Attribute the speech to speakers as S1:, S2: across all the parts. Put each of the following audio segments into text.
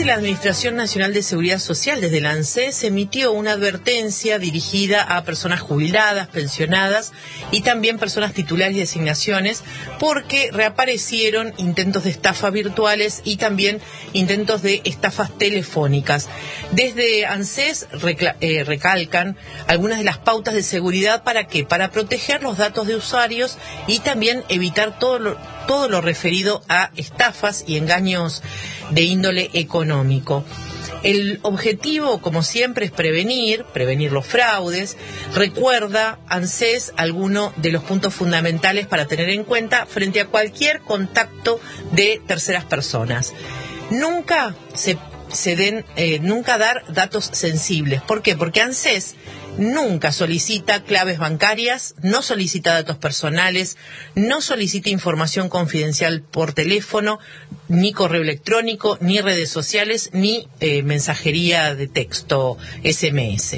S1: Desde la Administración Nacional de Seguridad Social, desde la ANSES, se emitió una advertencia dirigida a personas jubiladas, pensionadas y también personas titulares de asignaciones, porque reaparecieron intentos de estafa virtuales y también intentos de estafas telefónicas. Desde ANSES recalcan algunas de las pautas de seguridad. ¿Para qué? Para proteger los datos de usuarios y también evitar todo lo referido a estafas y engaños de índole económico. El objetivo, como siempre, es prevenir los fraudes. Recuerda, ANSES, algunos de los puntos fundamentales para tener en cuenta frente a cualquier contacto de terceras personas. Nunca nunca dar datos sensibles. ¿Por qué? Porque ANSES nunca solicita claves bancarias, no solicita datos personales, no solicita información confidencial por teléfono, ni correo electrónico, ni redes sociales, ni mensajería de texto SMS.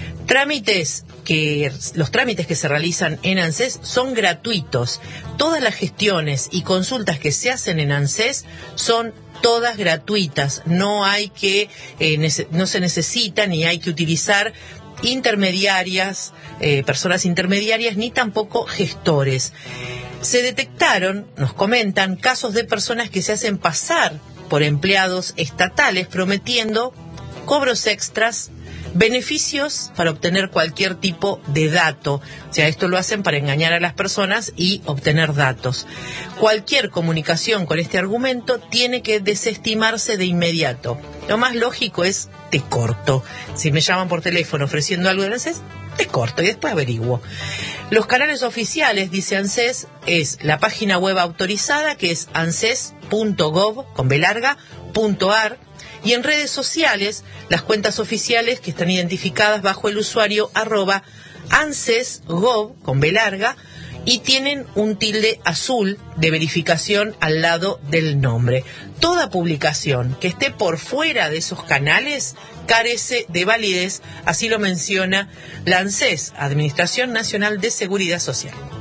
S1: Los trámites que se realizan en ANSES son gratuitos. Todas las gestiones y consultas que se hacen en ANSES son todas gratuitas. No se necesita ni hay que utilizar intermediarias, personas intermediarias, ni tampoco gestores. Se detectaron, nos comentan, casos de personas que se hacen pasar por empleados estatales prometiendo cobros extras, beneficios para obtener cualquier tipo de dato. O sea, esto lo hacen para engañar a las personas y obtener datos. Cualquier comunicación con este argumento tiene que desestimarse de inmediato. Lo más lógico es, te corto. Si me llaman por teléfono ofreciendo algo de ANSES, te corto y después averiguo. Los canales oficiales, dice ANSES, es la página web autorizada, que es anses.gov.ar, y en redes sociales, las cuentas oficiales que están identificadas bajo el usuario @ANSESGov, y tienen un tilde azul de verificación al lado del nombre. Toda publicación que esté por fuera de esos canales carece de validez, así lo menciona la ANSES, Administración Nacional de Seguridad Social.